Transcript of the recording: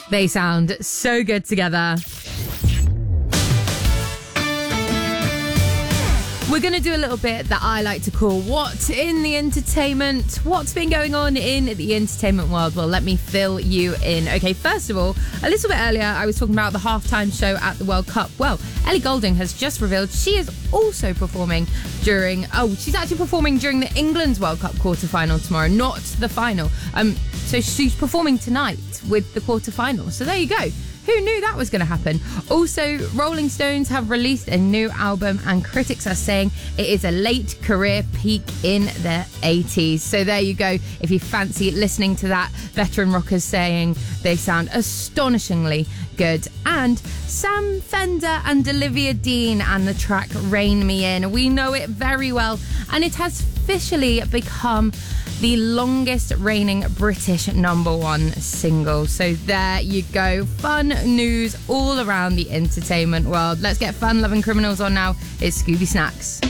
They sound so good together. We're going to do a little bit that I like to call What's in the Entertainment. What's been going on in the entertainment world? Well, let me fill you in. Okay, first of all, a little bit earlier, I was talking about the halftime show at the World Cup. Well, Ellie Goulding has just revealed she is also performing during the England's World Cup quarterfinal tomorrow, not the final. So she's performing tonight with the quarterfinal. So there you go. Who knew that was going to happen? Also, Rolling Stones have released a new album and critics are saying it is a late career peak in their 80s. So there you go. If you fancy listening to that, veteran rockers saying they sound astonishingly good. And Sam Fender and Olivia Dean and the track Rain Me In. We know it very well, and it has officially become the longest reigning British #1 single. So there you go. Fun news all around the entertainment world. Let's get fun-loving criminals on now. It's Scooby Snacks.